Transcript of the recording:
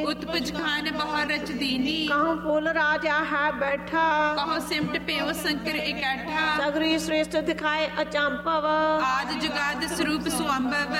उत्पज खान बहु रच दीनी, कहूँ फूल राजा है बैठा, कहो सिमट पेव शंकर इकट्ठा, सगरी श्रेष्ठ दिखाए अचंपव, आद जुगाद स्वरूप सुअंबव,